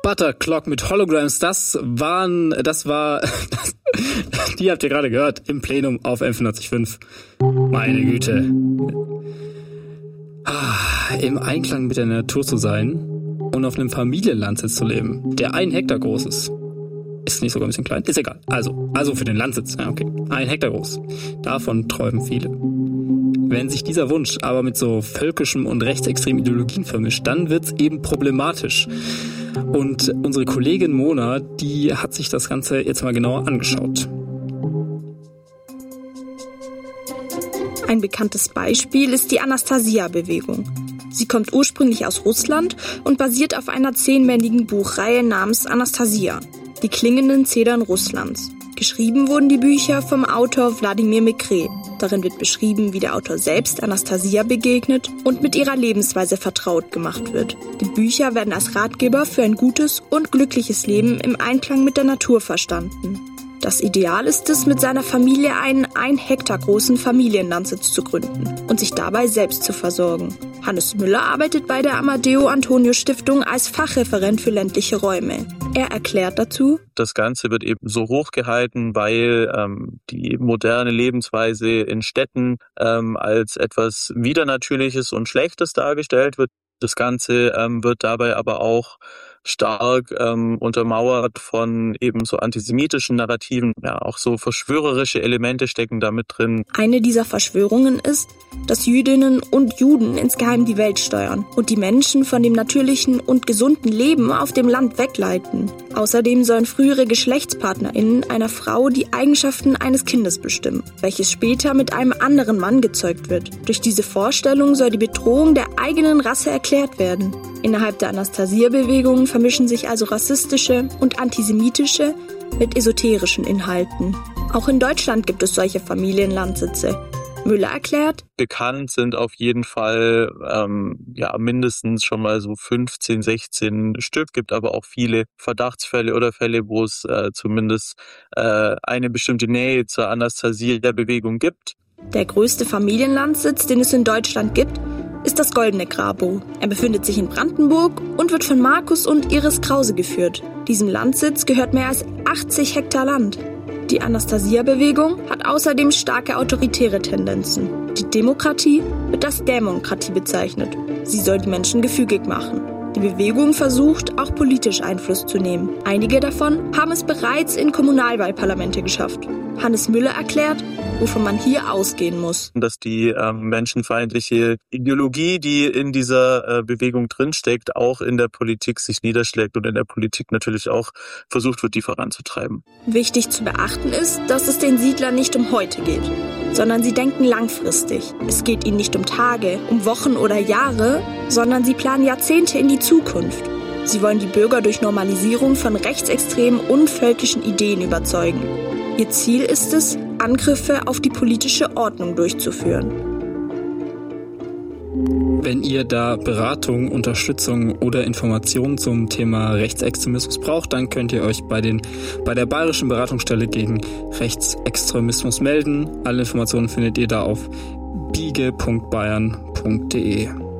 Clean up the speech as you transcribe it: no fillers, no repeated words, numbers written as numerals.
Butterclock mit Holograms, die habt ihr gerade gehört im Plenum auf M94.5. Meine Güte. Im Einklang mit der Natur zu sein und auf einem Familienlandsitz zu leben, der 1 Hektar groß ist. Ist nicht sogar ein bisschen klein? Ist egal. Also für den Landsitz. Ja, okay. 1 Hektar groß. Davon träumen viele. Wenn sich dieser Wunsch aber mit so völkischem und rechtsextremen Ideologien vermischt, dann wird's eben problematisch. Und unsere Kollegin Mona, die hat sich das Ganze jetzt mal genauer angeschaut. Ein bekanntes Beispiel ist die Anastasia-Bewegung. Sie kommt ursprünglich aus Russland und basiert auf einer 10-bändigen Buchreihe namens Anastasia, die klingenden Zedern Russlands. Geschrieben wurden die Bücher vom Autor Wladimir Mekre. Darin wird beschrieben, wie der Autor selbst Anastasia begegnet und mit ihrer Lebensweise vertraut gemacht wird. Die Bücher werden als Ratgeber für ein gutes und glückliches Leben im Einklang mit der Natur verstanden. Das Ideal ist es, mit seiner Familie einen 1 Hektar großen Familienlandsitz zu gründen und sich dabei selbst zu versorgen. Hannes Müller arbeitet bei der Amadeo Antonio Stiftung als Fachreferent für ländliche Räume. Er erklärt dazu: Das Ganze wird eben so hochgehalten, weil die moderne Lebensweise in Städten als etwas Widernatürliches und Schlechtes dargestellt wird. Das Ganze wird dabei aber auch stark untermauert von eben so antisemitischen Narrativen. Ja, auch so verschwörerische Elemente stecken damit drin. Eine dieser Verschwörungen ist, dass Jüdinnen und Juden insgeheim die Welt steuern und die Menschen von dem natürlichen und gesunden Leben auf dem Land wegleiten. Außerdem sollen frühere GeschlechtspartnerInnen einer Frau die Eigenschaften eines Kindes bestimmen, welches später mit einem anderen Mann gezeugt wird. Durch diese Vorstellung soll die Bedrohung der eigenen Rasse erklärt werden. Innerhalb der Anastasia-Bewegung vermischen sich also rassistische und antisemitische mit esoterischen Inhalten. Auch in Deutschland gibt es solche Familienlandsitze. Müller erklärt: Bekannt sind auf jeden Fall mindestens schon mal so 15, 16 Stück, gibt aber auch viele Verdachtsfälle oder Fälle, wo es zumindest eine bestimmte Nähe zur Anastasia-Bewegung gibt. Der größte Familienlandsitz, den es in Deutschland gibt, ist das Goldene Grabow. Er befindet sich in Brandenburg und wird von Markus und Iris Krause geführt. Diesem Landsitz gehört mehr als 80 Hektar Land. Die Anastasia-Bewegung hat außerdem starke autoritäre Tendenzen. Die Demokratie wird als Dämokratie bezeichnet. Sie soll die Menschen gefügig machen. Die Bewegung versucht, auch politisch Einfluss zu nehmen. Einige davon haben es bereits in Kommunalwahlparlamente geschafft. Hannes Müller erklärt, wovon man hier ausgehen muss. Dass die menschenfeindliche Ideologie, die in dieser Bewegung drinsteckt, auch in der Politik sich niederschlägt und in der Politik natürlich auch versucht wird, die voranzutreiben. Wichtig zu beachten ist, dass es den Siedlern nicht um heute geht, sondern sie denken langfristig. Es geht ihnen nicht um Tage, um Wochen oder Jahre, sondern sie planen Jahrzehnte in die Zukunft. Sie wollen die Bürger durch Normalisierung von rechtsextremen und völkischen Ideen überzeugen. Ihr Ziel ist es, Angriffe auf die politische Ordnung durchzuführen. Wenn ihr da Beratung, Unterstützung oder Informationen zum Thema Rechtsextremismus braucht, dann könnt ihr euch bei der Bayerischen Beratungsstelle gegen Rechtsextremismus melden. Alle Informationen findet ihr da auf biege.bayern.de.